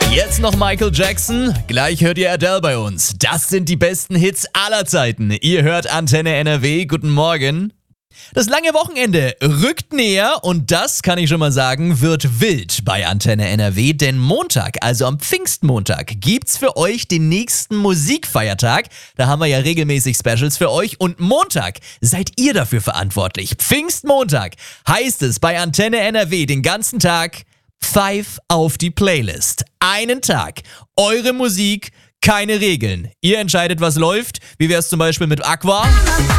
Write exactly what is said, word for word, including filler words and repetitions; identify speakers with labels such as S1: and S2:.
S1: Jetzt noch Michael Jackson, gleich hört ihr Adele bei uns. Das sind die besten Hits aller Zeiten. Ihr hört Antenne N R W, guten Morgen. Das lange Wochenende rückt näher und das, kann ich schon mal sagen, wird wild bei Antenne N R W, denn Montag, also am Pfingstmontag, gibt's für euch den nächsten Musikfeiertag. Da haben wir ja regelmäßig Specials für euch und Montag seid ihr dafür verantwortlich. Pfingstmontag heißt es bei Antenne N R W den ganzen Tag Pfeif auf die Playlist. Einen Tag, eure Musik, keine Regeln. Ihr entscheidet, was läuft. Wie wär's zum Beispiel mit Aqua?